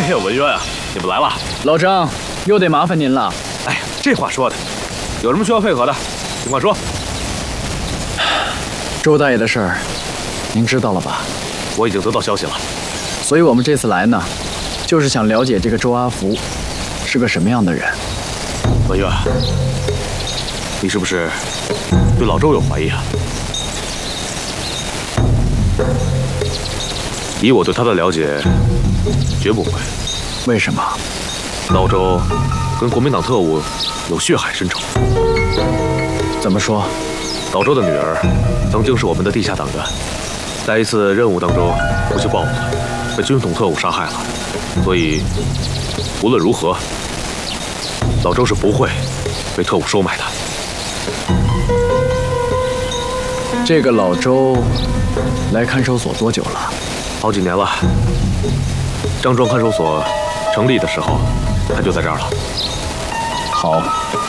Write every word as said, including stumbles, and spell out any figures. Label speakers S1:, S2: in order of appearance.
S1: 哎呀，文渊啊，你们来了。
S2: 老张，又得麻烦您了。
S1: 哎呀，这话说的，有什么需要配合的，尽管说。
S2: 周大爷的事儿，您知道了吧？
S1: 我已经得到消息了。
S2: 所以我们这次来呢，就是想了解这个周阿福是个什么样的人。
S1: 文渊，你是不是对老周有怀疑啊？以我对他的了解，绝不会。
S2: 为什么？
S1: 老周跟国民党特务有血海深仇。
S2: 怎么说？
S1: 老周的女儿曾经是我们的地下党员，在一次任务当中不去报复，被军统特务杀害了。所以无论如何，老周是不会被特务收买的。
S2: 这个老周来看守所多久了？
S1: 好几年了。张庄看守所成立的时候，他就在这儿了。
S2: 好。